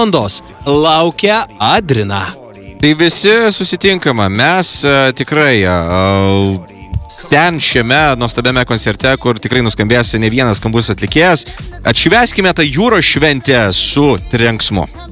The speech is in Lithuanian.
valandos laukia Adrina. Tai visi susitinkama, mes tikrai ten šiame nuostabiame koncerte, kur tikrai nuskambės ne vienas skambus atlikėjas, atšvęskime tą jūros šventę su trenksmu.